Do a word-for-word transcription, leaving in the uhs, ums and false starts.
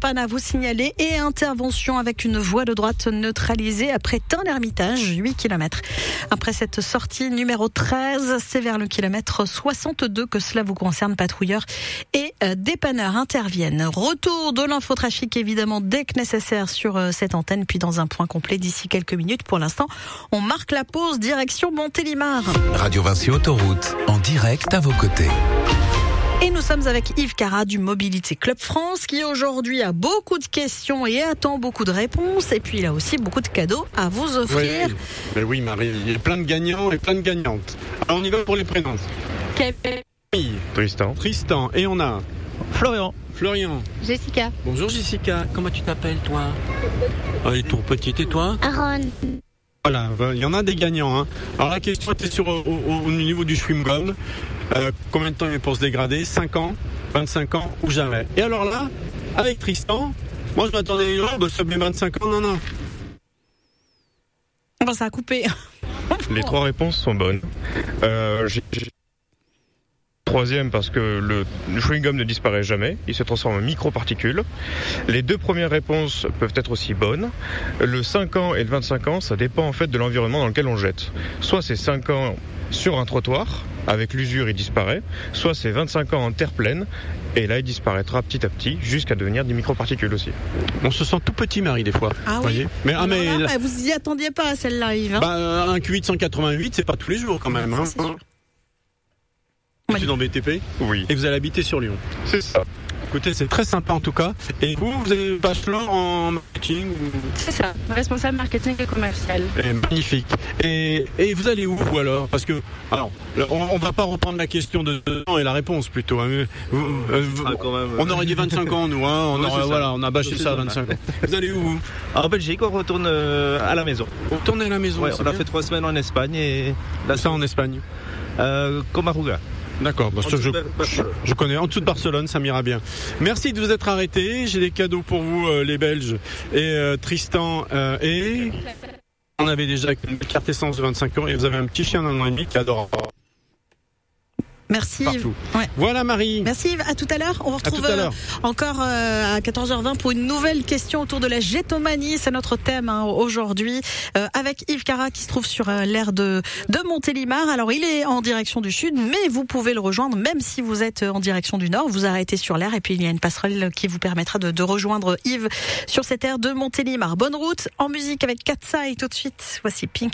panne à vous signaler et intervention avec une voie de droite neutralisée après Tain-l'Hermitage, huit kilomètres. Après cette sortie numéro treize, c'est vers le kilomètre soixante-deux que cela vous concerne. Patrouilleurs et euh, dépanneurs interviennent. Retour de l'infotrafic évidemment dès que nécessaire sur euh, cette antenne, puis dans un point complet d'ici quelques minutes. Pour l'instant, on marque la pause direction Montélimar. Radio Vinci Autoroute, en direct à vos côtés. Et nous sommes avec Yves Cara du Mobilité Club France qui aujourd'hui a beaucoup de questions et attend beaucoup de réponses. Et puis il a aussi beaucoup de cadeaux à vous offrir. Oui, mais oui Marie, il y a plein de gagnants et plein de gagnantes. Alors on y va pour les prénoms. Okay. Tristan. Tristan. Et on a Florian. Florian. Jessica. Bonjour Jessica. Comment tu t'appelles toi? Elle est toute petite. Et toi? Aaron. Voilà, il y en a des gagnants. Hein. Alors la question était sur au, au, au niveau du chewing-gum. Euh, combien de temps il est pour se dégrader? cinq ans, vingt-cinq ans ou jamais? Et alors là, avec Tristan, moi je m'attendais, oh, bah, ça met vingt-cinq ans, non, non. Bon, ça a coupé. Les trois réponses sont bonnes. Euh, j'ai, j'ai... Troisième, parce que le chewing-gum ne disparaît jamais, il se transforme en microparticules. Les deux premières réponses peuvent être aussi bonnes. Le cinq ans et le vingt-cinq ans, ça dépend en fait de l'environnement dans lequel on jette. Soit c'est cinq ans sur un trottoir, avec l'usure il disparaît, soit c'est vingt-cinq ans en terre pleine, et là il disparaîtra petit à petit, jusqu'à devenir des microparticules aussi. On se sent tout petit Marie des fois, ah voyez. Oui. Mais, ah, mais là, vous y attendiez pas à celle-là Yves hein bah, un Q huit cent quatre-vingt-huit, c'est pas tous les jours quand même. Hein. Vous êtes dans B T P? Oui. Et vous allez habiter sur Lyon? C'est ça. Écoutez, c'est très sympa en tout cas. Et vous, vous avez bachelor en marketing ou... C'est ça, responsable marketing et commercial. Et magnifique. Et, et vous allez où vous alors? Parce que, alors, on, on va pas reprendre la question de temps et la réponse plutôt. Hein. Vous, vous, ah, quand même, on aurait dit vingt-cinq ans nous, hein. On, ouais, aurait, voilà, on a bâché ça à vingt-cinq ans. Vous allez où vous? En Belgique, on retourne à la maison. On retourne à la maison. Ouais, on a bien. fait trois semaines en Espagne et là, ça en Espagne. Euh, Comaruga. D'accord, bah, je, je, je connais en dessous de Barcelone, ça m'ira bien. Merci de vous être arrêtés. J'ai des cadeaux pour vous, euh, les Belges et euh, Tristan euh, et on avait déjà une carte essence de vingt-cinq ans et vous avez un petit chien d'un an et demi qui adore. Merci Yves. Ouais. Voilà Marie. Merci Yves. À tout à l'heure. On vous retrouve euh, encore euh, à quatorze heures vingt pour une nouvelle question autour de la gétomanie. C'est notre thème hein, aujourd'hui euh, avec Yves Cara qui se trouve sur euh, l'aire de, de Montélimar. Alors il est en direction du sud, mais vous pouvez le rejoindre même si vous êtes en direction du nord. Vous arrêtez sur l'aire et puis il y a une passerelle qui vous permettra de, de rejoindre Yves sur cette aire de Montélimar. Bonne route en musique avec Katsai tout de suite. Voici Pink.